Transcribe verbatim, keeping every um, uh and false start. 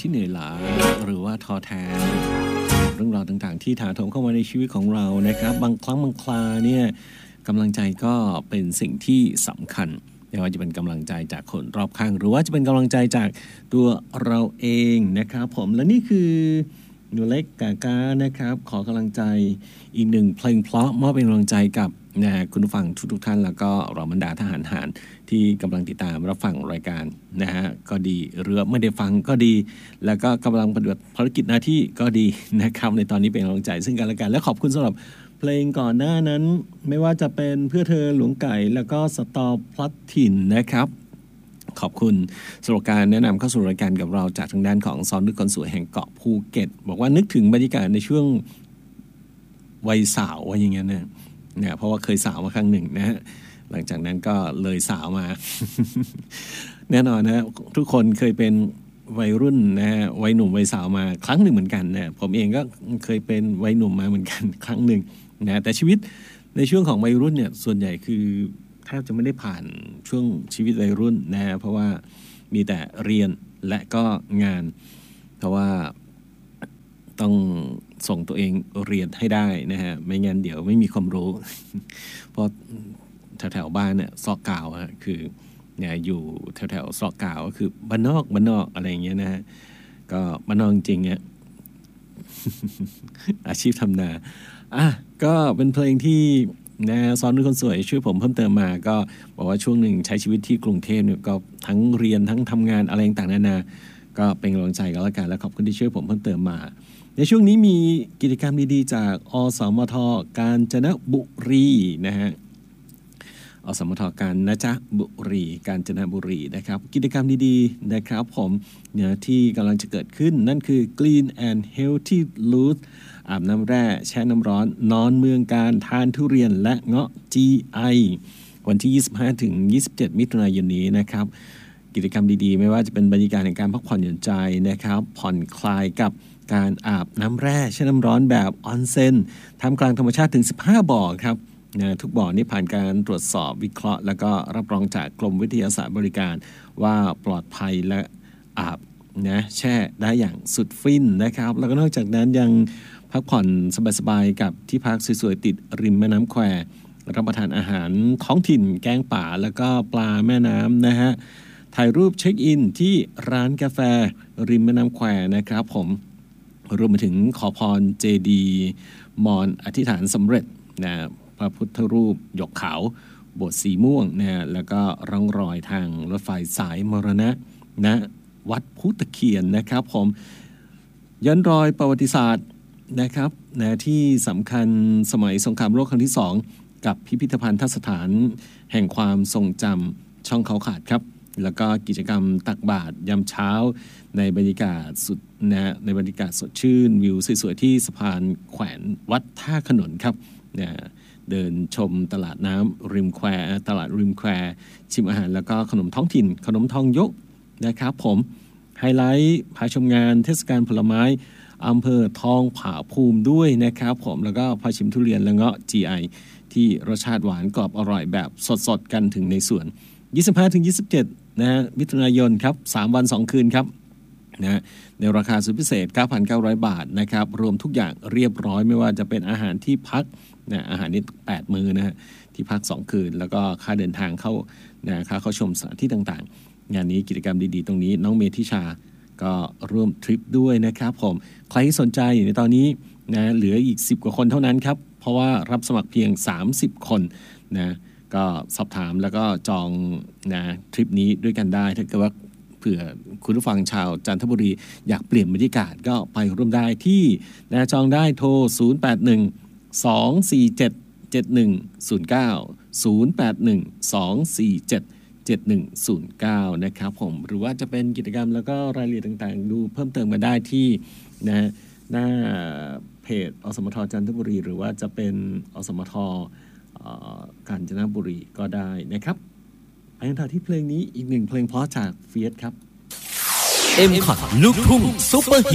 ที่เหนื่อยล้าหรือว่าท้อแท้เรื่องราวต่างๆที่ถาโถมเข้ามาในชีวิตของเรานะครับบางครั้งบางคราเนี่ยกำลังใจก็เป็นสิ่งที่สำคัญไม่ว่าจะเป็นกำลังใจจากคนรอบข้างหรือว่าจะเป็นกำลังใจจากตัวเราเองนะครับผมและนี่คือหนูเล็กกากานะครับขอกำลังใจอีกหนึ่งเพลงเพราะมอบเป็นกำลังใจกับนะคุณผู้ฟังทุกๆท่านแล้วก็เราบรรดาทหารหารที่กำลังติดตามรับฟังรายการนะฮะก็ดีหรือไม่ได้ฟังก็ดีแล้วก็กำลังปฏิบัติภารกิจหน้าที่ก็ดีนะครับในตอนนี้เป็นกำลังใจซึ่งกันและกันและขอบคุณสำหรับเพลงก่อนหน้านั้นไม่ว่าจะเป็นเพื่อเธอหลวงไก่แล้วก็สตอพลัดถิ่นนะครับขอบคุณสำหรับการแนะนำเข้าสู่รายการกับเราจากทางด้านของซอนนึกคนสวยแห่งเกาะภูเก็ตบอกว่านึกถึงบรรยากาศในช่วงวัยสาวว่าอย่างเงี้ยนะเนี่ยเพราะว่าเคยสาวมาครั้งหนึ่งนะฮะหลังจากนั้นก็เลยสาวมา แน่นอนนะทุกคนเคยเป็นวัยรุ่นนะฮะวัยหนุ่มวัยสาวมาครั้งหนึ่งเหมือนกันนะผมเองก็เคยเป็นวัยหนุ่มมาเหมือนกันครั้งหนึ่งนะแต่ชีวิตในช่วงของวัยรุ่นเนี่ยส่วนใหญ่คือแทบจะไม่ได้ผ่านช่วงชีวิตวัยรุ่นนะฮะเพราะว่ามีแต่เรียนและก็งานเพราะว่าต้องส่งตัวเองเรียนให้ได้นะฮะไม่งั้นเดี๋ยวไม่มีความรู้ เพราะแถวๆบ้านเนี่ยซอกกาวอะคือเนี่ยอยู่แถวๆซอกกาวก็คือบ้านนอกบ้านนอกอะไรอย่างเงี้ยนะฮะก็บ้านนอกจริงๆเนี่ย อาชีพทำนาอ่ะก็เป็นเพลงที่นะซ้อนด้วยคนสวยช่วยผมเพิ่มเติมมาก็บอกว่าช่วงหนึ่งใช้ชีวิตที่กรุงเทพเนี่ยก็ทั้งเรียนทั้งทำงานอะไรต่างๆนานาก็เป็นกำลังใจกันแล้วกันและขอบคุณที่ช่วยผมเพิ่มเติมมาในช่วงนี้มีกิจกรรมดีๆจากอสมทกาญจนบุรีนะฮะอสมทกาญจนบุรีกาญจนบุรีนะครับกิจกรรมดีๆนะครับผมเนี่ยที่กำลังจะเกิดขึ้นนั่นคือ Clean and Healthy Loop อาบน้ำแร่แช่น้ำร้อนนอนเมืองการทานทุเรียนและเงาะ จี ไอ วันที่ยี่สิบห้าถึงยี่สิบเจ็ดมิถุนายนนี้นะครับกิจกรรมดีๆไม่ว่าจะเป็นบรรยากาศในการพักผ่อนหย่อนใจนะครับผ่อนคลายกับการอาบน้ำแร่แช่น้ำร้อนแบบออนเซ็นท่ามกลางธรรมชาติถึงสิบห้าบ่อครับนะทุกบ่อนี้ผ่านการตรวจสอบวิเคราะห์แล้วก็รับรองจากกรมวิทยาศาสตร์บริการว่าปลอดภัยและอาบนะแช่ได้อย่างสุดฟินนะครับแล้วก็นอกจากนั้นยังพักผ่อนสบายๆกับที่พักสวยๆติดริมแม่น้ำแควรับประทานอาหารท้องถิ่นแกงป่าแล้วก็ปลาแม่น้ำนะฮะถ่ายรูปเช็คอินที่ร้านกาแฟริมแม่น้ำแควนะครับผมรวมไปถึงขอพรเจดีย์มอนอธิษฐานสำเร็จนะพระพุทธรูปหยกขาวโบสถ์สีม่วงนะแล้วก็ร่องรอยทางรถไฟสายมรณะนะวัดพุตะเคียนนะครับผมย้อนรอยประวัติศาสตร์นะครับนะที่สำคัญสมัยสงครามโลกครั้งที่สองกับพิพิธภัณฑสถานแห่งความทรงจำช่องเขาขาดครับแล้วก็กิจกรรมตักบาตรยามเช้าในบรรยากาศสุดนะในบรรยากาศสดชื่นวิวสวยๆที่สะพานแขวนวัดท่าขนนครับนะเดินชมตลาดน้ำริมแควตลาดริมแควชิมอาหารแล้วก็ขนมท้องถิ่นขนมทองยกนะครับผมไฮไลท์พาชมงานเทศกาลผลไม้อำเภอทองผาภูมิด้วยนะครับผมแล้วก็พาชิมทุเรียนและเงาะ จี ไอ ที่รสชาติหวานกรอบอร่อยแบบสดๆกันถึงในสวน ยี่สิบห้าถึงยี่สิบเจ็ด นะฮะมิถุนายนครับสามวันสองคืนครับนะในราคาสุดพิเศษ เก้าพันเก้าร้อย บาทนะครับรวมทุกอย่างเรียบร้อยไม่ว่าจะเป็นอาหารที่พักนะอาหารนี่แปดมื้อนะฮะที่พักสองคืนแล้วก็ค่าเดินทางเข้านะค่าเข้าชมสถานที่ต่างๆงานนี้กิจกรรมดีๆตรงนี้น้องเมธิชาก็ร่วมทริปด้วยนะครับผมใครที่สนใจในตอนนี้นะเหลืออีกสิบกว่าคนเท่านั้นครับเพราะว่ารับสมัครเพียงสามสิบคนนะก็สอบถามแล้วก็จองนะทริปนี้ด้วยกันได้ถ้าเกิดว่าเผื่อคุณผู้ฟังชาวจันทบุรีอยากเปลี่ยนบรรยากาศก็ไปร่วมได้ที่นะจองได้โทรศูนย์ แปด หนึ่ง สอง สี่ เจ็ด เจ็ด หนึ่ง ศูนย์ เก้า ศูนย์ แปด หนึ่ง สอง สี่ เจ็ด เจ็ด หนึ่ง ศูนย์ เก้านะครับผมหรือว่าจะเป็นกิจกรรมแล้วก็รายละเอียดต่างๆดูเพิ่มเติมมาได้ที่นะหน้าเพจอสมทจันทบุรีหรือว่าจะเป็นอสมทกาญจนบุรีก็ได้นะครับไปกันต่อที่เพลงนี้อีกหนึ่งเพลงเพราะจากเฟียสครับเอ็ม คอท ลูกทุ่งซุปเปอร์ฮิต